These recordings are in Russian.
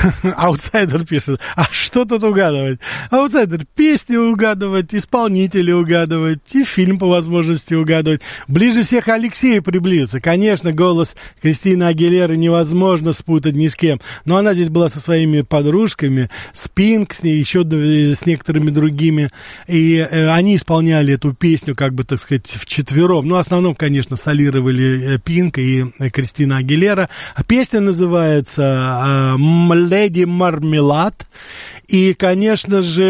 Аутсайдер пишет, а что тут угадывать? Аутсайдер, песни угадывать, исполнители угадывать, и фильм по возможности угадывать. Ближе всех Алексея приблизиться. Конечно, голос Кристины Агилеры невозможно спутать ни с кем, но она здесь была со своими подружками, с Пинк, с ней еще с некоторыми другими, и они исполняли эту песню, как бы, так сказать, вчетвером. Ну, в основном, конечно, солировали Пинк и Кристина Агилера. Песня называется «Леди Мармелад». И, конечно же,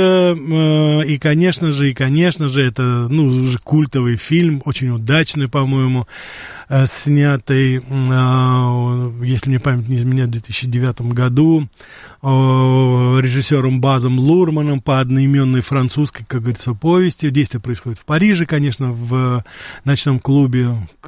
это, ну, уже культовый фильм, очень удачный, по-моему, снятый, если мне память не изменяет, в 2009 году, режиссером Базом Лурманом по одноименной французской, как говорится, повести. Действие происходит в Париже, конечно, в ночном клубе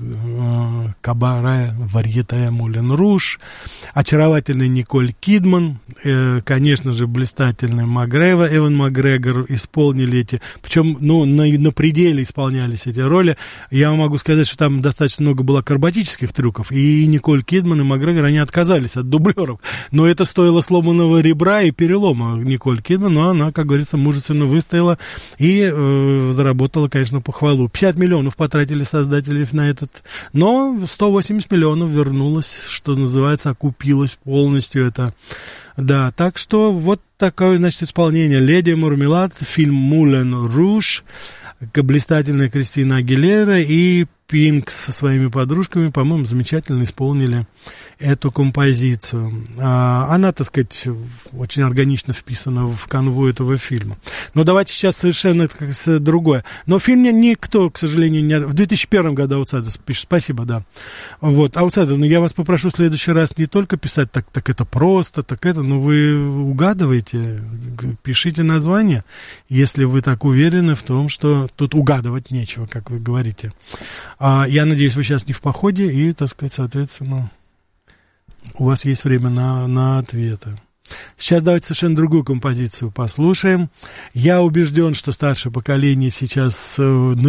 Кабаре Варьете Мулен Руж. Очаровательный Николь Кидман, конечно же, блистательный Эван Макгрегор исполнили эти, причем, ну, на пределе исполнялись эти роли. Я могу сказать, что там достаточно много было акробатических трюков, и Николь Кидман и Макгрегор, они отказались от дублеров, но это стоило сломанного ребра и перелома Николь Кидман, но она, как говорится, мужественно выстояла и заработала, конечно, похвалу. 50 миллионов потратили создатели на этот, но 180 миллионов вернулось, что называется, окупилось полностью это. Да, так что вот такое, значит, исполнение. «Леди Мармелад», фильм «Мулен Руж», блистательная Кристина Агилера и Пинк со своими подружками, по-моему, замечательно исполнили эту композицию. Она, так сказать, очень органично вписана в канву этого фильма. Но давайте сейчас совершенно другое. Но фильм никто, к сожалению, не... В 2001 году «Аутсайдер» пишет. Спасибо, да. Вот, «Аутсайдер», ну, я вас попрошу в следующий раз не только писать так это просто, так это, но вы угадываете, пишите название, если вы так уверены в том, что тут угадывать нечего, как вы говорите. Я надеюсь, вы сейчас не в походе, и, так сказать, соответственно, у вас есть время на ответы. Сейчас давайте совершенно другую композицию послушаем. Я убежден, что старшее поколение сейчас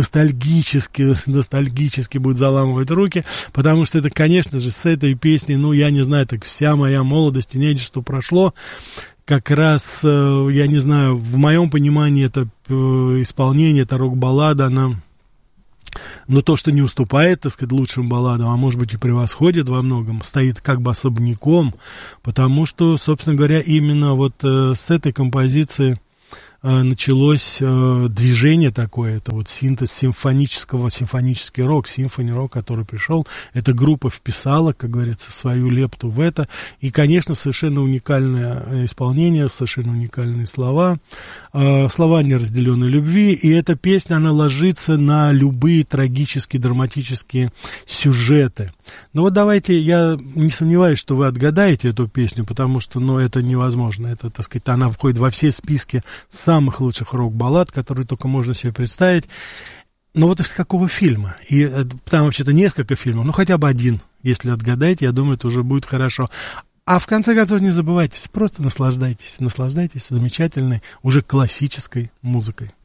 ностальгически будет заламывать руки, потому что это, конечно же, с этой песней, ну, я не знаю, так вся моя молодость, тинейджерство прошло. Как раз, я не знаю, в моем понимании это исполнение, это рок-баллада, она... Но то, что не уступает, так сказать, лучшим балладам, а может быть и превосходит во многом, стоит как бы особняком, потому что, собственно говоря, именно вот с этой композиции началось движение такое, это вот синтез симфонический рок, симфони-рок, который пришел, эта группа вписала, как говорится, свою лепту в это, и, конечно, совершенно уникальное исполнение, совершенно уникальные слова неразделенной любви, и эта песня, она ложится на любые трагические, драматические сюжеты. Но вот давайте, я не сомневаюсь, что вы отгадаете эту песню, потому что, ну, это невозможно, это, так сказать, она входит во все списки самых лучших рок-баллад, которые только можно себе представить. Но вот из какого фильма? И там вообще-то несколько фильмов, ну хотя бы один, если отгадаете, я думаю, это уже будет хорошо. А в конце концов не забывайте, просто наслаждайтесь замечательной, уже классической музыкой.